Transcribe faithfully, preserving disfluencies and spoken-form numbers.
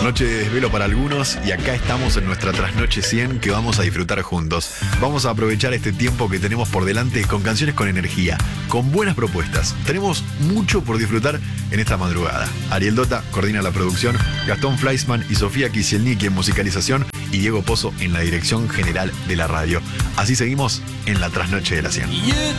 Noche de desvelo para algunos y acá estamos en nuestra trasnoche cien que vamos a disfrutar juntos. Vamos a aprovechar este tiempo que tenemos por delante con canciones con energía, con buenas propuestas. Tenemos mucho por disfrutar en esta madrugada. Ariel Dota coordina la producción, Gastón Fleischmann y Sofía Kisielniki en musicalización y Diego Pozo en la dirección general de la radio. Así seguimos en la trasnoche de la cien.